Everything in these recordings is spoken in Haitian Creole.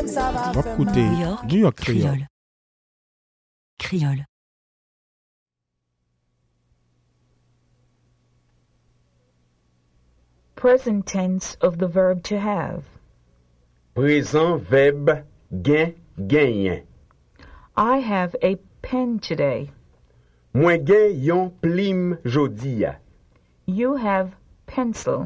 Écoutez New York Creole. Creole. Present tense of the verb to have. Présent verbe gen, genyen. I have a pen today. Mwen gen yon plim jodi ya. You have pencil.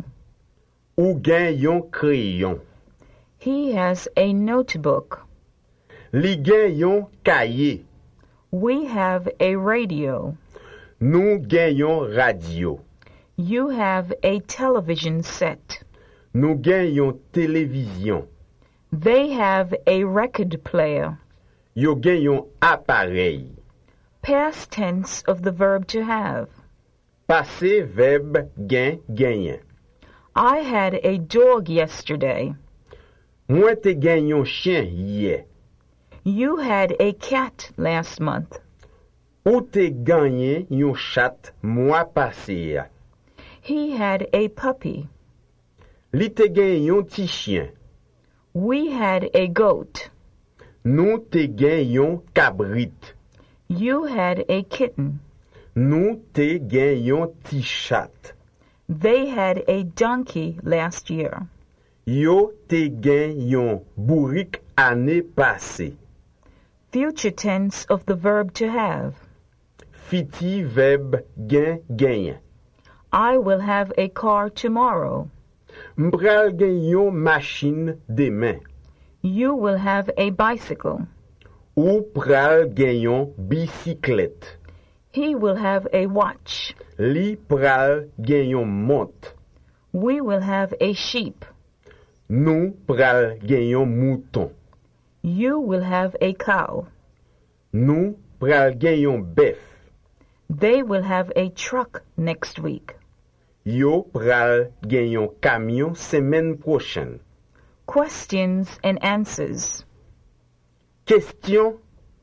Ou gen yon crayon. He has a notebook. Li gen yon kaye. We have a radio. Nou gen yon radio. You have a television set. Nou gen yon télévision. They have a record player. Yo gen yon appareil. Past tense of the verb to have. Passé verbe gen, genyen. I had a dog yesterday. Mwen te gen yon chien hier. You had a cat last month. Ou te ganyen yon chat mwa pase ya. He had a puppy. Li te gen yon ti chien. We had a goat. Nou te gen yon kabrit. You had a kitten. Nou te gen yon ti chat. They had a donkey last year. Yo te gen yon bourik ane pase. Future tense of the verb to have. Fiti verbe gen, genyen. I will have a car tomorrow. M'pral gen yon machine demen. You will have a bicycle. Ou pral gen yon bisiklet. He will have a watch. Li pral gen yon mont. We will have a sheep. Nou pral gen yon mouton. You will have a cow. Nou pral gen yon bef. They will have a truck next week. Yo pral gen yon kamyon semaine prochaine. Questions and answers. Question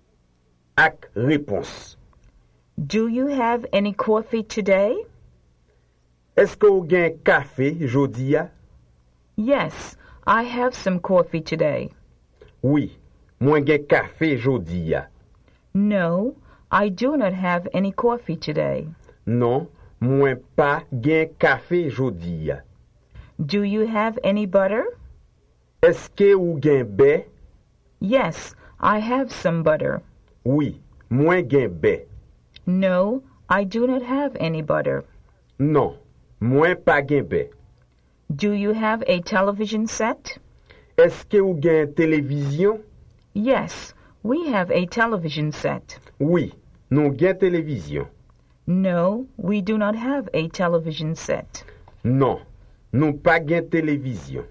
ak réponse. Do you have any coffee today? Est-ce ou gen café jodi ya? Yes, I have some coffee today. Oui, mwen gen café jodi ya. No, I do not have any coffee today. Non, mwen pa gen café jodi ya. Do you have any butter? Est-ce ou gen be? Yes, I have some butter. Oui, mwen gen be. No, I do not have any butter. Non, mwen pa gen be. Do you have a television set? Est-ce ou gen télévision? Yes, we have a television set. Oui, nou gen télévision. No, we do not have a television set. Non, nou pa gen télévision.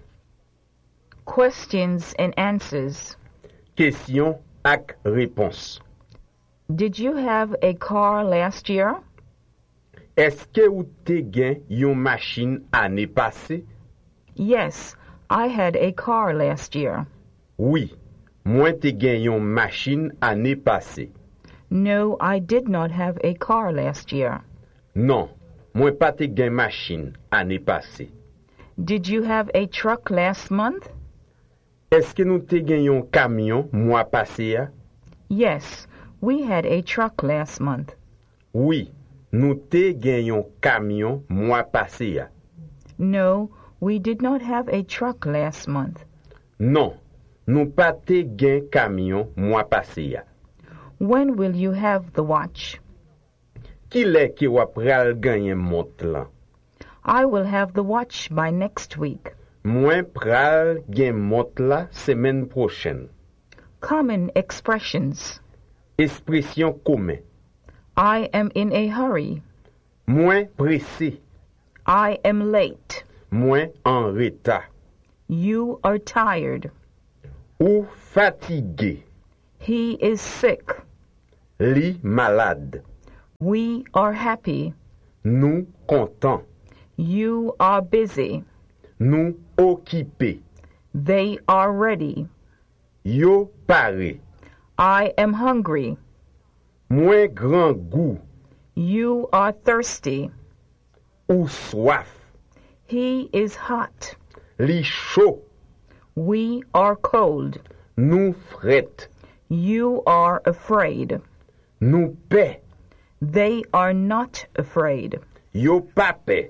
Questions and answers. Question ak réponse. Did you have a car last year? Est-ce ou te gen yon machine ane pase? Yes, I had a car last year. Oui, mwen te gen yon machine ane pase. No, I did not have a car last year. Non, mwen pa te gen machine ane pase. Did you have a truck last month? Est-ce nou te gen yon kamyon mwa pase ya? Yes, we had a truck last month. Oui, nou te gen yon kamyon mwa pase ya. No, we did not have a truck last month. Non, nou pa te gen kamyon mwa pase ya. When will you have the watch? Ki le ki wap ral ganyen mont lan? I will have the watch by next week. Mwen pral gen mont la semaine prochaine. Common expressions. Expression koumen. I am in a hurry. Mwen presse. I am late. Mwen en retard. You are tired. Ou fatigué. He is sick. Li malade. We are happy. Nou content. You are busy. Nou occupé. They are ready. Yo pare. I am hungry. Mwen gran goût. You are thirsty. Ou soif. He is hot. Li chaud. We are cold. Nou fret. You are afraid. Nou pe. They are not afraid. Yo pa pe.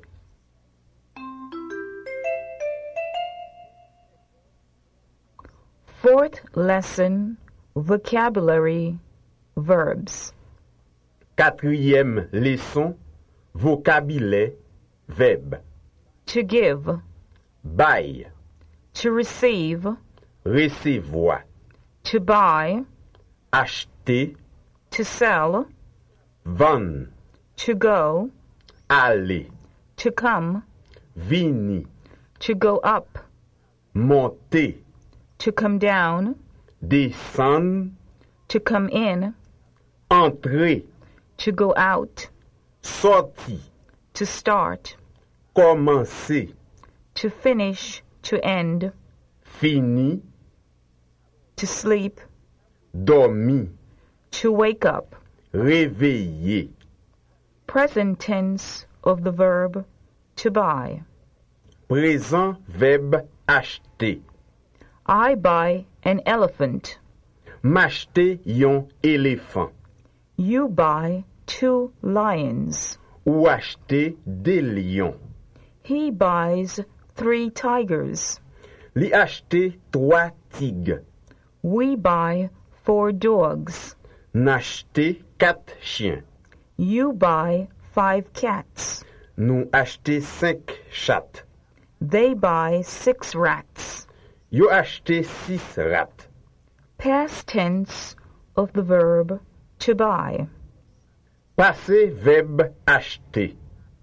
Fourth lesson, vocabulary, verbs. Quatrième leçon, vocabulaire, verbe. To give, Bay, to receive, recevoir, to buy, acheter, to sell, vendre, to go, aller, to come, vini, to go up, monter, to come down, descendre, to come in, entrer, to go out, sortir, to start, commencer, to finish, to end, fini, to sleep, dormir, to wake up. réveiller. Present tense of the verb to buy. Présent verbe acheter. I buy an elephant. M'acheter yon éléphant. You buy 2 lions. Ou acheter des lions. He buys 3 tigers. Li acheter 3 tigres. We buy 4 dogs. N'acheter 4 chiens. You buy 5 cats. Nou acheter 5 chats. They buy 6 rats. Yo acheter 6 rats. Past tense of the verb to buy. Passé verbe acheter.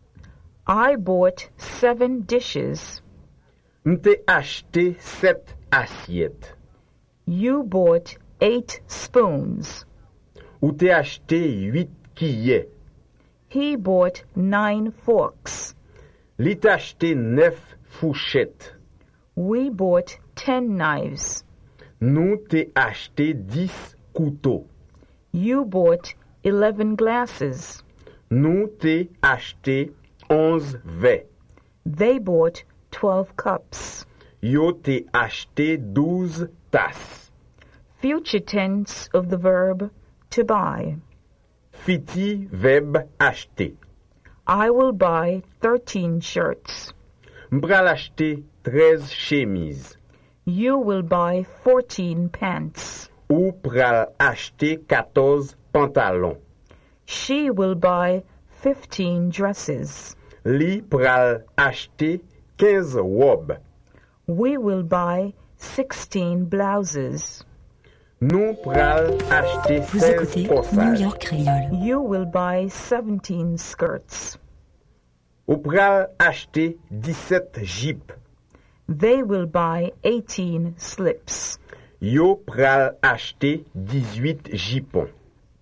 I bought 7 dishes. M'te acheter 7 assiettes. You bought 8 spoons. Ou te acheter 8 cuillères. He bought 9 forks. Li t'acheter 9 fourchettes. We bought 10 knives. Nou te acheter 10 couteaux. You bought 11 glasses. Nou te acheter 11 verres. They bought 12 cups. Yo te acheter 12 tasses. Future tense of the verb to buy. Fiti verbe acheter. I will buy 13 shirts. M'pral acheter 13 chemises. You will buy 14 pants. Ou pral acheter 14 pantalons. She will buy 15 dresses. Li pral acheter 15 robes. We will buy 16 blouses. Nou pral acheter Vous 16 écoutez New corsages. York Créole. You will buy 17 skirts. Ou pral acheter 17 jipes. They will buy 18 slips. Yo pral acheter 18 jipons.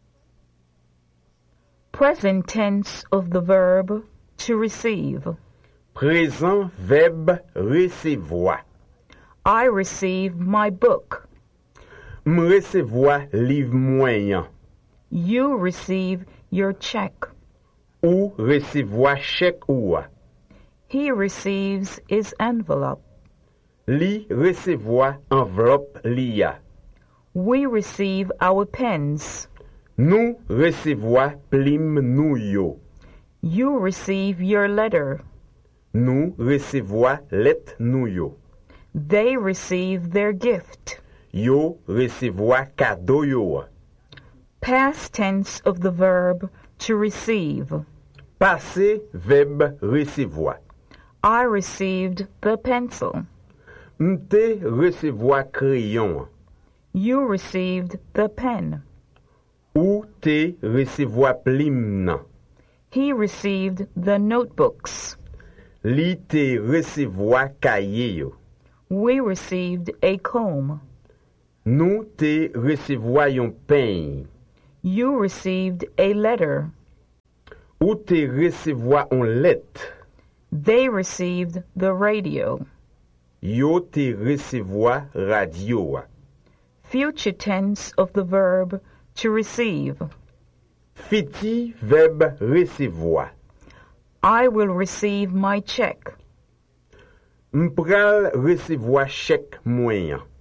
Present tense of the verb to receive. Présent verbe recevoir. I receive my book. M'recevoir livre moyen. You receive your check. Ou recevoir chèque ou. He receives his envelope. Li recevoir enveloppe liya. We receive our pens. Nou recevoir plim nou yo. You receive your letter. Nou recevoir let nou yo. They receive their gift. Yo recevoir cadeau yo. Past tense of the verb to receive. Passé verbe recevoir. I received the pencil. M'te recevoir crayon. You received the pen. Ou te recevoir plim nan. He received the notebooks. Li te recevoir cahier yo. We received a comb. Nou te recevoir yon peigne. You received a letter. Ou te recevoir on lettre. They received the radio. Yo te recevoir radio. Future tense of the verb to receive. Fiti verbe recevoir. I will receive my check. M'pral recevoir chèque moyen.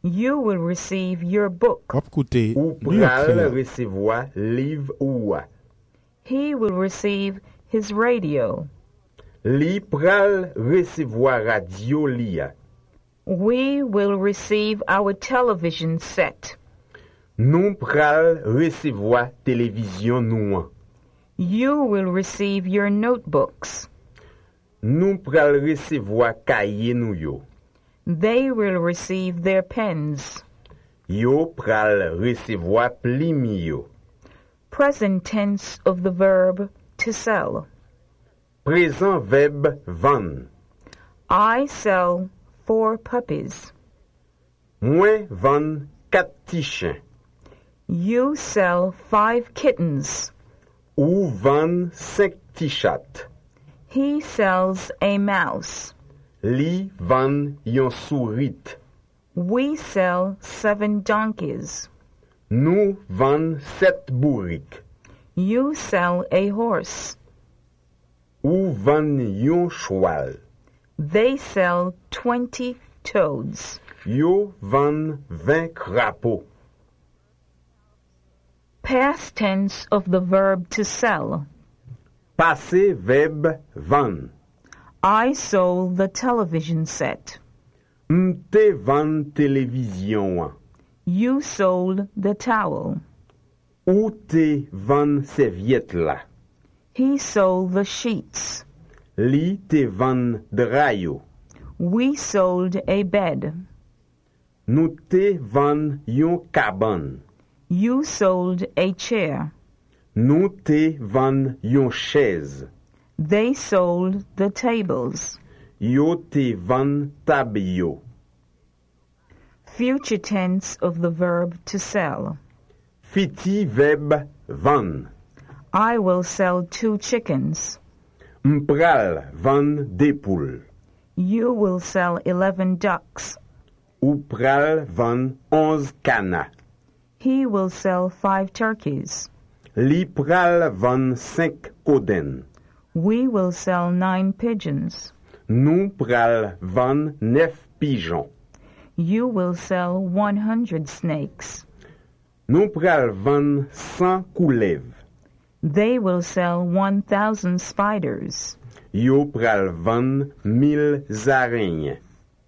You will receive your book. Wap koute Ou New York pral Creole. resevwa liv ou. He will receive his radio. Li pral resevwa radio li. We will receive our television set. Nou pral resevwa televizyon nou an. You will receive your notebooks. Nou pral resevwa kaye nou yo. They will receive their pens. Yo pral resevwa plimi yo. Present tense of the verb to sell. Prezant verb van. I sell 4 puppies. Mwen van 4 ti chen. You sell 5 kittens. Ou van 5 ti chat. He sells a mouse. Li van yon sourit. We sell 7 donkeys. Nou van 7 bourik. You sell a horse. Ou van yon chwal. They sell 20 toads. Yo van 20 crapaud. Past tense of the verb to sell. Pase verb van. I sold the television set. Mte van televizyon an. You sold the towel. Ou te van serviette la. He sold the sheets. Li te van drayo. We sold a bed. Nou te van yon kaban. You sold a chair. Nou te van yon chèze. They sold the tables. Yo te van tab yo. Future tense of the verb to sell. Fiti verb van. I will sell 2 chickens. Mpral van de poule. You will sell 11 ducks. Ou pral van 11 kana. He will sell 5 turkeys. Li pral van 5 koden. We will sell 9 pigeons. Nou pral van 9 pigeon. You will sell 100 snakes. Nou pral van 100 koulev. They will sell 1,000 spiders. Yo pral van 1000 zarenye.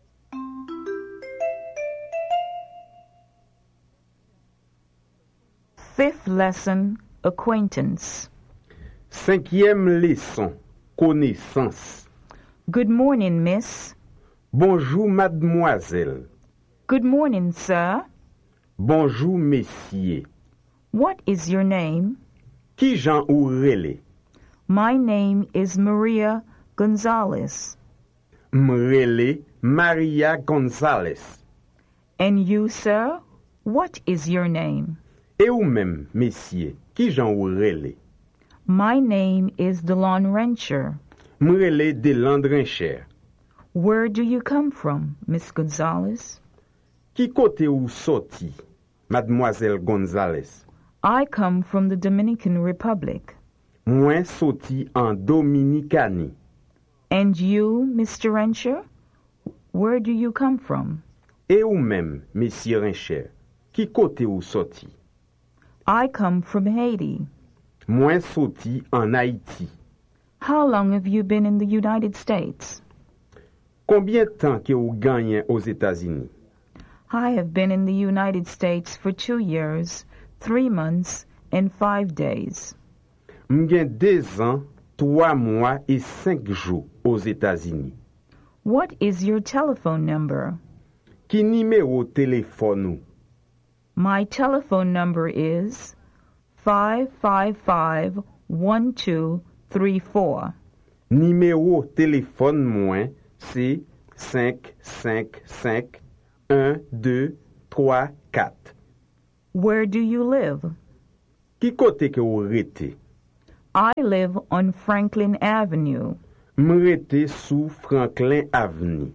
Fifth lesson, acquaintance. 5e leçon, connaissance. Good morning, miss. Bonjour, mademoiselle. Good morning, sir. Bonjour, messieurs. What is your name? Ki jan ou rele? My name is Maria Gonzalez. Mrele Maria Gonzalez. And you, sir? What is your name? E ou même, messieurs, ki jan ou rele? My name is Delon Rencher. Mrele Deland Rencher. Where do you come from, Miss Gonzalez? Ki kote ou soti, mademoiselle Gonzalez? I come from the Dominican Republic. Mwen soti an Dominikani. And you, Mr. Rencher? Where do you come from? E ou même, monsieur Rencher, ki kote ou soti? I come from Haiti. Mwen soti an Haiti. How long have you been in the United States? Combien tan ke ou ganyen aux États-Unis? I have been in the United States for 2 years, 3 months, and 5 days. Mgen 2 ans, 3 mois et 5 jours aux États-Unis. What is your telephone number? Ki numéro téléphone ou? My telephone number is 555-1234. Numéro téléphone mwen c'est 555-1234. Where do you live? Ki kote ke ou rete? I live on Franklin Avenue. M rete sou Franklin Avenue.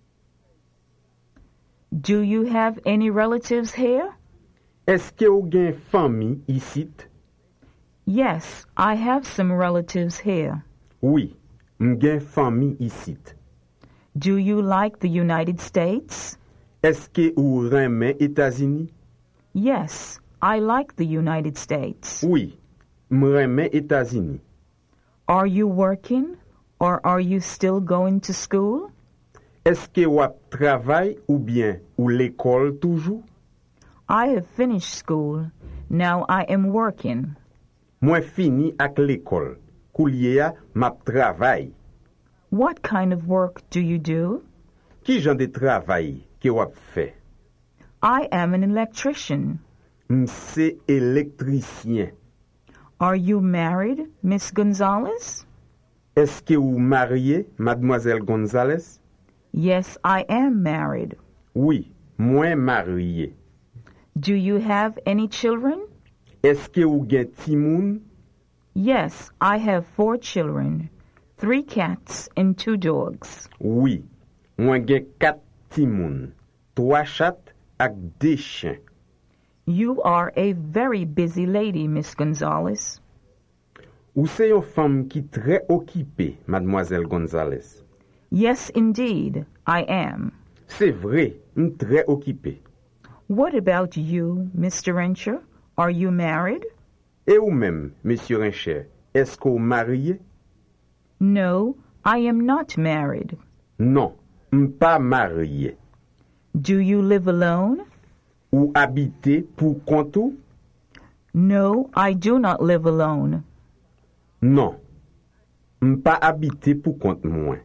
Do you have any relatives here? Eske ou gen fami isit? Yes, I have some relatives here. Oui, m gen fami isit. Do you like the United States? Est-ce que ou remen États-Unis? Yes, I like the United States. Oui, m remen États-Unis. Are you working or are you still going to school? Est-ce que wap travay ou bien ou l'école toujours? I have finished school. Now I am working. Mwen fini ak l'école. Kouliya map travay. What kind of work do you do? Ki jan de travay ke wap fe? I am an electrician. Mse elektricien. Are you married, Miss Gonzalez? Est-ce que ou marié, Mademoiselle Gonzalez? Yes, I am married. Oui, mwen marié. Do you have any children? Est-ce que ou gen timoun? Yes, I have 4 children, 3 cats and 2 dogs. Oui, mwen gen 4 timoun, 3 chat ak 2 chien. You are a very busy lady, Miss Gonzalez. Ou se yon femme ki tre okipe, Mademoiselle Gonzalez? Yes, indeed, I am. C'est vrai, m tre okipe. What about you, Mr. Rencher? Are you married? Et ou même, Monsieur Rencher, est-ce que ou marié? No, I am not married. Non, m pa marié. Do you live alone? Ou habite pou kontou? No, I do not live alone. Non, m pa habite pou kont mwen.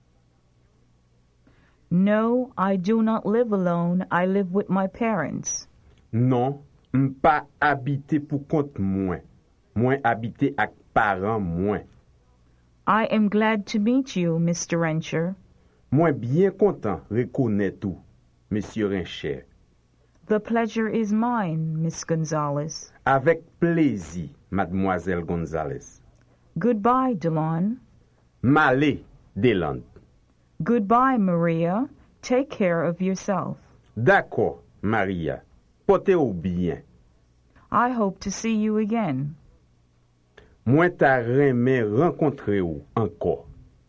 No, I do not live alone. I live with my parents. Non, m pa habite pou kont mwen. Mwen habite ak paran mwen. I am glad to meet you, Mr. Rencher. Mwen bien kontan rekonet ou, Monsieur Rencher. The pleasure is mine, Miss Gonzalez. Avec plaisir, Mademoiselle Gonzalez. Goodbye, Delon. Male, Deland. Goodbye, Maria. Take care of yourself. D'accord, Maria. Pote ou bien. I hope to see you again. Mwen ta reme renkontre ou anko.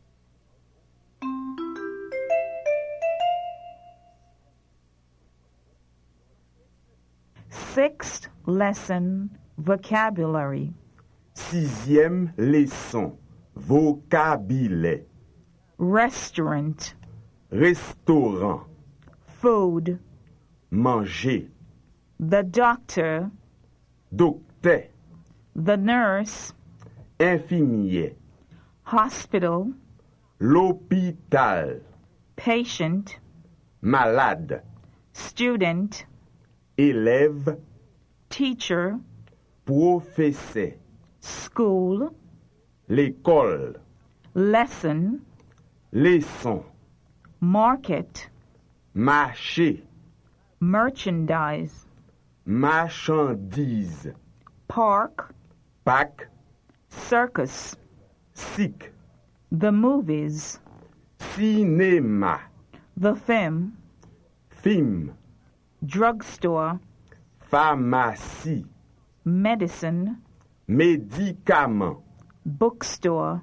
Sixth lesson, vocabulary. 6e leçon, vocabulaire. Restaurant, Restaurant, food. manger. The doctor, Docteur, the nurse, infirmier. hospital, L'hôpital, patient, malade. student, Élève, teacher, professeur. school, L'école, lesson, leçon. market, Marché, merchandise, marchandise. park, Pack, circus, sic. the movies, Cinéma, the film, film. drugstore, Pharmacie, medicine, médicament. bookstore,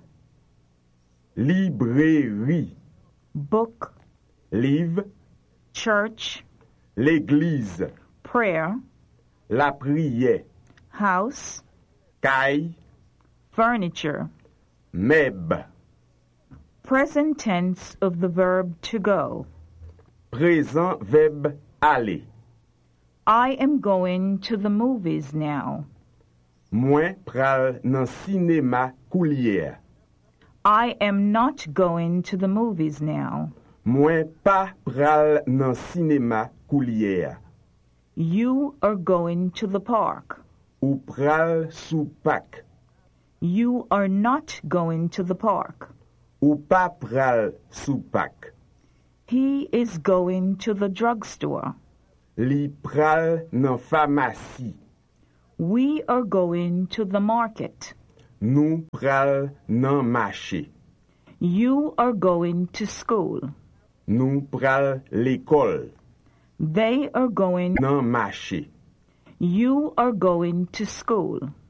Librairie, book, livre. church, L'église, prayer, la prière. house, Caille, furniture. meuble. Present tense of the verb to go. Présent verbe aller. I am going to the movies now. Mwen pral nan cinéma koulière. I am not going to the movies now. Mwen pa pral nan cinéma koulière. You are going to the park. Ou pral sou pak. You are not going to the park. Ou pa pral sou pak. He is going to the drugstore. Li pral nan pharmacie. We are going to the market. Nou pral nan marché. You are going to school. Nou pral l'école. They are going. Nan marché. You are going to school.